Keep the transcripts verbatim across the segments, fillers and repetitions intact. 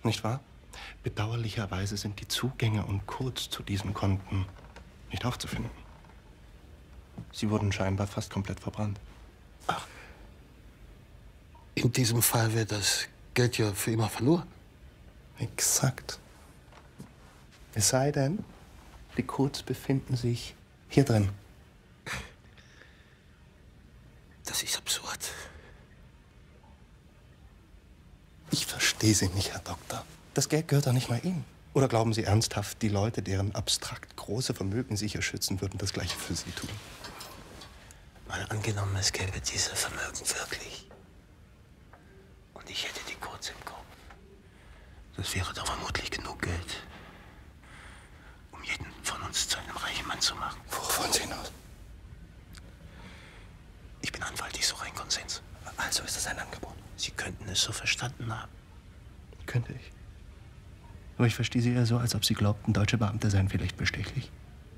Nicht wahr? Bedauerlicherweise sind die Zugänge und Codes zu diesen Konten nicht aufzufinden. Sie wurden scheinbar fast komplett verbrannt. Ach. In diesem Fall wäre das Geld ja für immer verloren. Exakt. Es sei denn, die Codes befinden sich hier drin. Das ist absurd. Ich verstehe Sie nicht, Herr Doktor. Das Geld gehört doch nicht mal Ihnen. Oder glauben Sie ernsthaft, die Leute, deren abstrakt große Vermögen sicher schützen, würden das Gleiche für Sie tun? Mal angenommen, es gäbe diese Vermögen wirklich. Und ich hätte die Codes im Kopf. Das wäre doch vermutlich genug Geld, um jeden von uns zu einem reichen Mann zu machen. Worauf wollen Sie hinaus? Ich bin Anwalt, ich suche einen Konsens. Also ist das ein Angebot. Sie könnten es so verstanden haben. Könnte ich. Aber ich verstehe Sie eher so, als ob Sie glaubten, deutsche Beamte seien vielleicht bestechlich.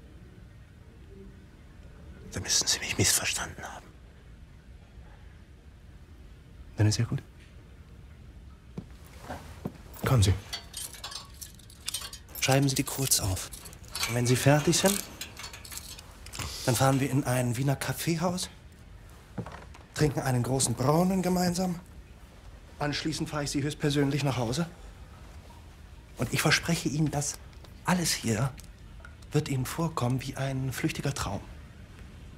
Da müssen Sie mich missverstanden haben. Dann ist ja gut. Kommen Sie. Schreiben Sie die Codes auf. Und wenn Sie fertig sind, dann fahren wir in ein Wiener Kaffeehaus, trinken einen großen Braunen gemeinsam. Anschließend fahre ich Sie höchstpersönlich nach Hause. Und ich verspreche Ihnen, das alles hier wird Ihnen vorkommen wie ein flüchtiger Traum.